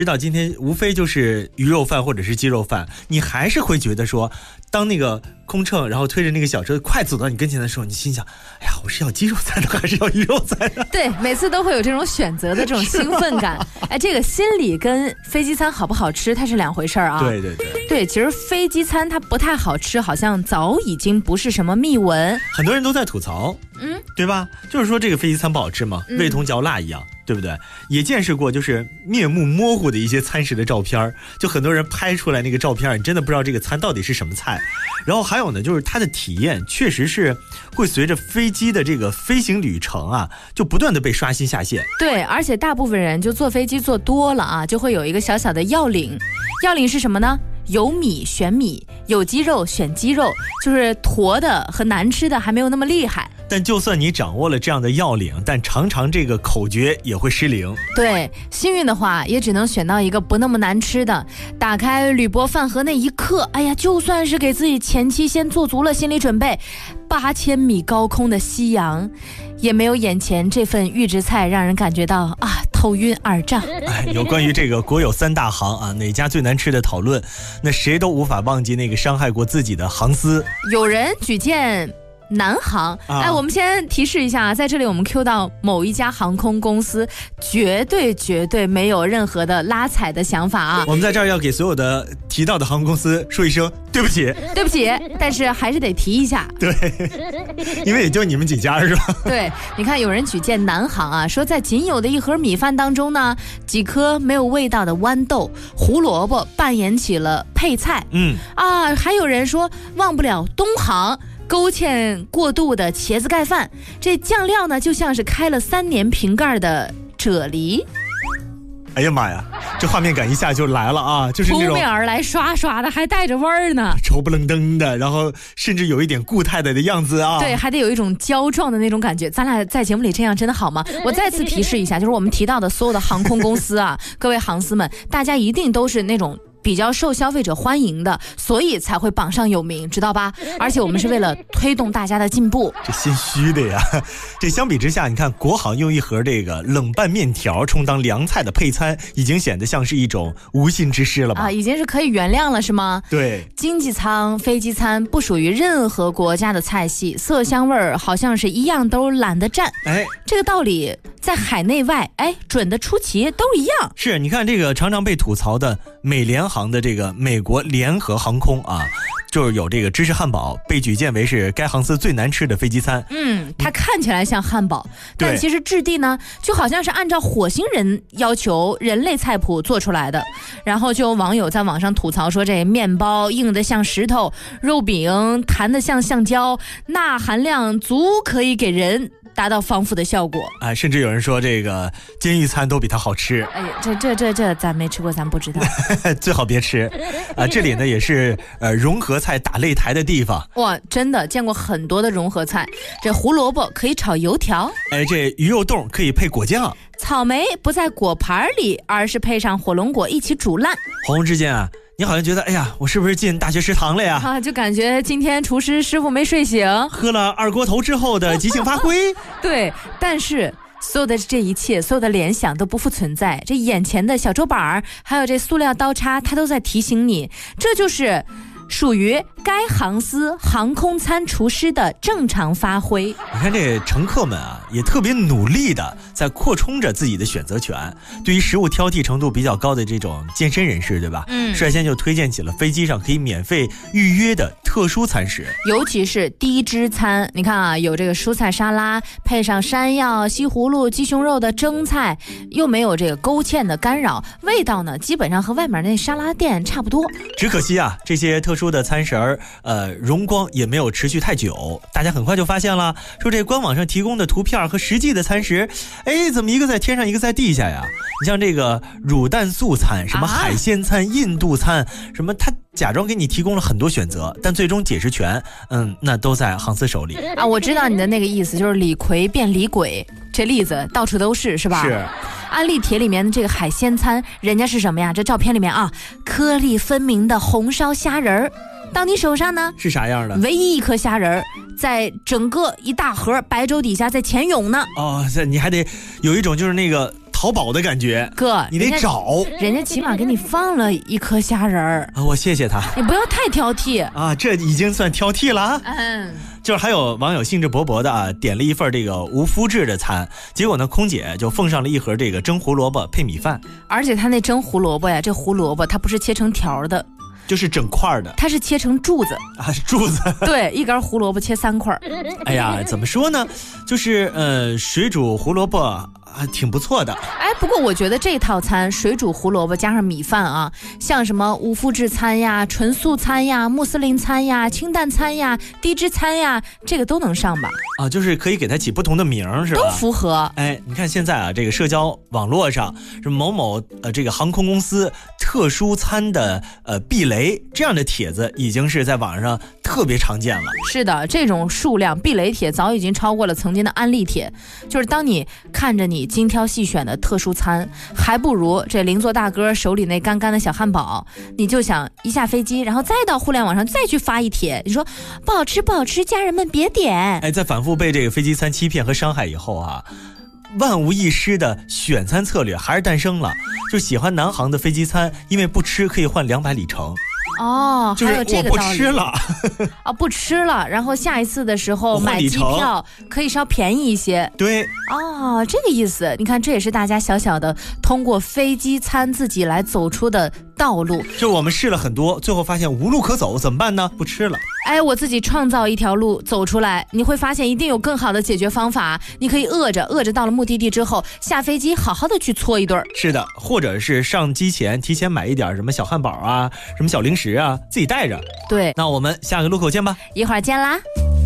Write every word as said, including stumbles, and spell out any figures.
知道今天无非就是鱼肉饭或者是鸡肉饭，你还是会觉得说，当那个空乘然后推着那个小车快走到你跟前的时候，你心想，哎呀，我是要鸡肉餐呢还是要鱼肉餐呢？ 对，每次都会有这种选择的这种兴奋感。哎，这个心理跟飞机餐好不好吃它是两回事啊。 对对对对，其实飞机餐它不太好吃，好像早已经不是什么秘闻， 很多人都在吐槽， 嗯， 对吧？就是说这个飞机餐不好吃嘛，味同嚼蜡一样。嗯，对不对？也见识过就是面目模糊的一些餐食的照片，就很多人拍出来那个照片，你真的不知道这个餐到底是什么菜。然后还有呢，就是它的体验确实是会随着飞机的这个飞行旅程啊，就不断的被刷新下限。 对，而且大部分人就坐飞机坐多了啊，就会有一个小小的要领。要领是什么呢？有米选米，有鸡肉选鸡肉，就是坨的和难吃的还没有那么厉害。 但就算你掌握了这样的要领，但常常这个口诀也会失灵。 对，幸运的话也只能选到一个不那么难吃的。打开铝箔饭盒那一刻，哎呀，就算是给自己前期先做足了心理准备，八千米高空的夕阳，也没有眼前这份预制菜让人感觉到啊头晕耳胀。 哎，有关于这个国有三大行啊哪家最难吃的讨论，那谁都无法忘记那个伤害过自己的航司。 有人举荐南航，哎，我们先提示一下，在这里我们 Q 到某一家航空公司，绝对绝对没有任何的拉踩的想法啊！ 我们在这儿要给所有的提到的航空公司说一声对不起， 对不起，但是还是得提一下。 对，因为也就你们几家是吧？ 对，你看有人举荐南航啊，说在仅有的一盒米饭当中呢，几颗没有味道的豌豆、胡萝卜扮演起了配菜。嗯啊，还有人说忘不了东航。勾芡过度的茄子盖饭，这酱料呢就像是开了三年瓶盖的啫喱。 哎呀妈呀，这画面感一下就来了啊！就是那种扑面而来，刷刷的，还带着味儿呢， 稠不愣登的，然后甚至有一点固态的的样子啊。 对，还得有一种胶状的那种感觉。咱俩在节目里这样真的好吗？我再次提示一下，就是我们提到的所有的航空公司啊，各位航司们，大家一定都是那种比较受消费者欢迎的，所以才会榜上有名，知道吧？而且我们是为了推动大家的进步。 这心虚的呀！这相比之下，你看国航用一盒这个冷拌面条充当凉菜的配餐，已经显得像是一种无心之失了吧？ 啊，已经是可以原谅了，是吗？ 对， 经济舱、飞机餐不属于任何国家的菜系，色香味儿好像是一样都懒得占。哎，这个道理在海内外，哎，准的出奇都一样。 是，你看这个常常被吐槽的美联航的这个美国联合航空啊，就是有这个芝士汉堡被举荐为是该航司最难吃的飞机餐。 嗯，它看起来像汉堡，但其实质地呢就好像是按照火星人要求人类菜谱做出来的。然后就有网友在网上吐槽说，这面包硬得像石头，肉饼弹得像橡胶，钠含量足可以给人达到防腐的效果。 啊，甚至有人说这个监狱餐都比它好吃。 哎呀，这这这这咱没吃过，咱不知道。 最好别吃啊！这里呢也是呃融合菜打擂台的地方。 哇，真的见过很多的融合菜，这胡萝卜可以炒油条， 哎，这鱼肉冻可以配果酱， 草莓不在果盘里，而是配上火龙果一起煮烂。 恍惚之间啊，你好像觉得，哎呀，我是不是进大学食堂了呀？ 啊，就感觉今天厨师师傅没睡醒， 喝了二锅头之后的即兴发挥。 对，但是所有的这一切，所有的联想都不复存在。这眼前的小桌板还有这塑料刀叉，它都在提醒你，这就是属于该航司航空餐厨师的正常发挥。 你看这乘客们啊，也特别努力的在扩充着自己的选择权。对于食物挑剔程度比较高的这种健身人士，对吧？嗯，率先就推荐起了飞机上可以免费预约的特殊餐食， 尤其是低脂餐。你看啊，有这个蔬菜沙拉，配上山药、西葫芦、鸡胸肉的蒸菜，又没有这个勾芡的干扰，味道呢基本上和外面那沙拉店差不多。 只可惜啊，这些特殊的餐食儿，呃，荣光也没有持续太久。大家很快就发现了，说这官网上提供的图片和实际的餐食，哎，怎么一个在天上，一个在地下呀？你像这个乳蛋素餐，什么海鲜餐、啊、印度餐，什么他假装给你提供了很多选择，但最终解释权，嗯，那都在航司手里啊。我知道你的那个意思，就是李逵变李鬼，这例子到处都是，是吧？ 是。 安利帖里面的这个海鲜餐，人家是什么呀？这照片里面啊，颗粒分明的红烧虾仁儿，到你手上呢是啥样的？ 唯一一颗虾仁儿，在整个一大盒白粥底下在潜泳呢。 哦，你还得有一种就是那个淘宝的感觉。 哥， 你得找， 人家起码给你放了一颗虾仁儿、 啊、我谢谢他。 你不要太挑剔啊，这已经算挑剔了。 嗯， 就是还有网友兴致勃勃的啊，点了一份这个无麸质的餐，结果呢，空姐就奉上了一盒这个蒸胡萝卜配米饭。 而且他那蒸胡萝卜呀，这胡萝卜它不是切成条的， 就是整块的， 它是切成柱子啊，是柱子。 对，一根胡萝卜切三块。 哎呀，怎么说呢？就是呃，水煮胡萝卜啊，挺不错的。 哎，不过我觉得这套餐水煮胡萝卜加上米饭啊，像什么无麸质餐呀、纯素餐呀、穆斯林餐呀、清淡餐呀、低脂餐呀，这个都能上吧？ 啊，就是可以给它起不同的名，是吧？ 都符合。 哎，你看现在啊，这个社交网络上是某某呃这个航空公司特殊餐的呃避雷这样的帖子，已经是在网上特别常见了。 是的，这种数量避雷帖早已经超过了曾经的安利帖。就是当你看着你精挑细选的特殊餐，还不如这邻座大哥手里那干干的小汉堡，你就想一下飞机，然后再到互联网上再去发一帖，你说不好吃不好吃，家人们别点。 哎，在反复被这个飞机餐欺骗和伤害以后啊，万无一失的选餐策略还是诞生了。就喜欢南航的飞机餐，因为不吃可以换两百里程。 哦，还有这个道理。 就是我不吃了啊，不吃了，然后下一次的时候买机票可以稍便宜一些。 对， 哦，这个意思。你看，这也是大家小小的通过飞机餐自己来走出的道路。 就我们试了很多，最后发现无路可走，怎么办呢？不吃了。 哎，我自己创造一条路走出来，你会发现一定有更好的解决方法。你可以饿着，饿着到了目的地之后，下飞机好好的去搓一顿。 是的，或者是上机前提前买一点什么小汉堡啊，什么小零食啊，自己带着。 对， 那我们下个路口见吧， 一会儿见啦。